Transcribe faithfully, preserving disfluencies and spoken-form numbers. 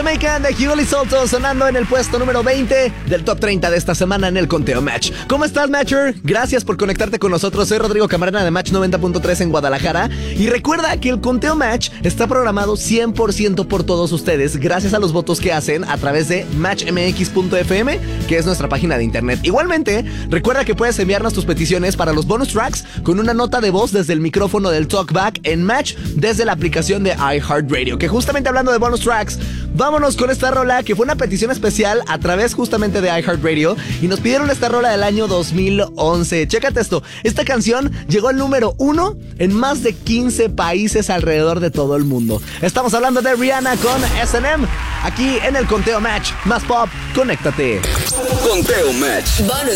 Jamaican de Hugo Lizolto sonando en el puesto número veinte del Top treinta de esta semana en el Conteo Match. ¿Cómo estás, Matcher? Gracias por conectarte con nosotros. Soy Rodrigo Camarena de Match noventa punto tres en Guadalajara. Y recuerda que el Conteo Match está programado cien por ciento por todos ustedes gracias a los votos que hacen a través de match m x punto f m, que es nuestra página de internet. Igualmente, recuerda que puedes enviarnos tus peticiones para los bonus tracks con una nota de voz desde el micrófono del Talkback en Match desde la aplicación de iHeartRadio. Que justamente hablando de bonus tracks, vámonos con esta rola que fue una petición especial a través justamente de iHeartRadio y nos pidieron esta rola del año dos mil once. Chécate esto, esta canción llegó al número uno en más de quince países alrededor de todo el mundo. Estamos hablando de Rihanna con S and M aquí en el Conteo Match. Más pop, conéctate. Conteo Match. Bonus